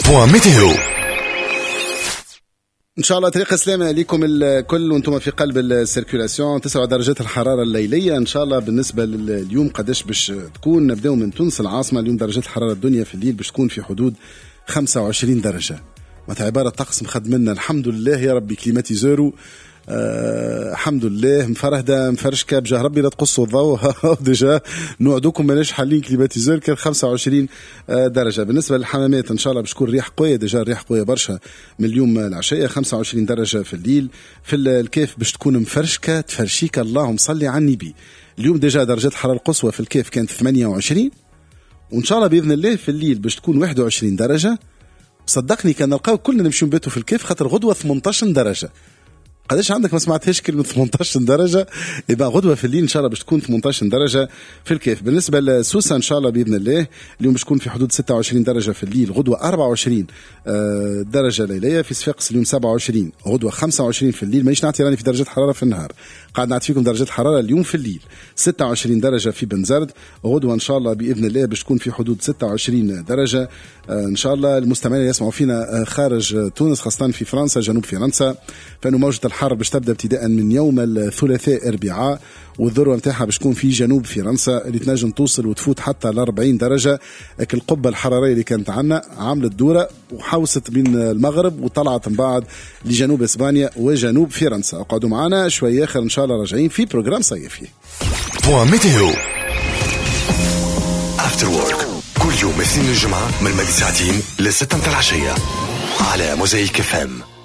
بوان ميتيو. إن شاء الله طريق السلامة لكم الكل وانتم في قلب السيركولاسيون. 9 درجات الحرارة الليلية إن شاء الله. بالنسبة لليوم قداش باش تكون؟ نبدأ من تونس العاصمة. اليوم درجات الحرارة الدنيا في الليل باش تكون في حدود 25 درجة. معناتها عبارة طقس مخدمنا الحمد لله يا ربي كليماتيزورو. الحمد لله مفرهده مفرشكه بجاه ربي لا تقصوا الضوء. ديجا نوعدوكم ماناش حالين كليماتيزور كان 25 درجه. بالنسبه للحمامات ان شاء الله باش تكون ريح قويه. ديجا الريح قويه برشا من اليوم العشيه. 25 درجه في الليل. في الكيف باش تكون مفرشكه تفرشيك اللهم صلي على النبي. اليوم ديجا درجه الحراره القصوى في الكيف كانت 28 وان شاء الله باذن الله في الليل باش تكون 21 درجه. صدقني كان نلقاو كلنا نمشيو نباتوا في الكيف خاطر غدوه 18 درجه. قداش عندك ما سمعتهاش كلمة 18 درجة؟ يبقى غدوة في الليل إن شاء الله باش تكون 18 درجة في الكيف. بالنسبة لسوسة إن شاء الله بإذن الله اليوم باش تكون في حدود 26 درجة في الليل. غدوة 24 درجة ليلية. في صفاقس اليوم 27 غدوة 25 في الليل. مانيش نعطي راني في درجة حرارة في النهار، قاعد نعطي فيكم درجة حرارة اليوم في الليل. 26 درجة في بنزرت. غدوة إن شاء الله بإذن الله باش تكون في حدود 26 درجة. إن شاء الله المستمعين يسمعوا فينا خارج تونس خاصة في فرنسا جنوب فرنسا فإنه موجة الحر باش تبدأ ابتداء من يوم الثلاثاء أربعاء والذروة متاعها باش تكون في جنوب فرنسا اللي تنجم توصل وتفوت حتى ل 40 درجة. القبة الحرارية اللي كانت عنا عملت دورة وحوست بين المغرب وطلعت من بعد لجنوب إسبانيا وجنوب فرنسا. اقعدوا معنا شوية آخر إن شاء الله راجعين في بروجرام صيفي. بوان ميتيو افتر وورك كل يوم اثنين الجمعة من 2 ساعتين ل 6 العشية على موزايك FM.